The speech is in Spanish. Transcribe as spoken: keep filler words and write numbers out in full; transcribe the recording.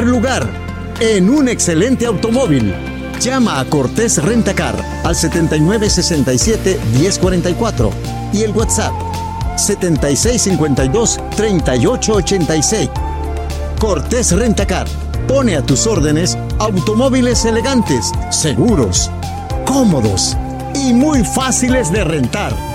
primer lugar en un excelente automóvil. Llama a Cortés Rentacar al setenta y nueve sesenta y siete diez cuarenta y cuatro y el WhatsApp setenta y seis cincuenta y dos treinta y ocho ochenta y seis. Cortés Rentacar pone a tus órdenes automóviles elegantes, seguros, cómodos y muy fáciles de rentar.